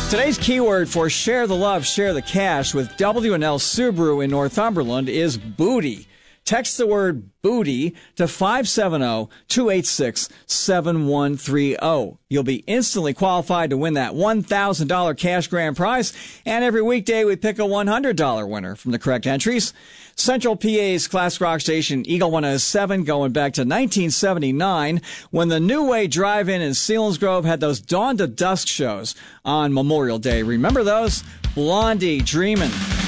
Today's keyword for share the love, share the cash with W&L Subaru in Northumberland is booty. Text the word booty to 570-286-7130. You'll be instantly qualified to win that $1,000 cash grand prize, and every weekday we pick a $100 winner from the correct entries. Central PA's classic rock station Eagle 107 going back to 1979 when the New Way Drive-In in Selinsgrove had those dawn to dusk shows on Memorial Day. Remember those? Blondie, Dreamin'.